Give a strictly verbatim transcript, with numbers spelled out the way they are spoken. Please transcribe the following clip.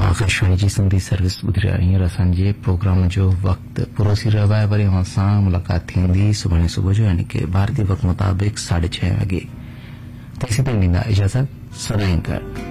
आकाशवाणी जी Sindhi service ॿुधी रहिया हींअर असांजे प्रोग्राम जो वक़्तु पूरो थी रहियो आहे। वरी अव्हां सां मुलाक़ात थींदी सुभाणे सुबुह जो यानी कि भारतीय वक़्त मुताबिक़ साढे छह वॻे। तेसीं ताईं ॾींदा इजाज़त। सदाईं गॾु।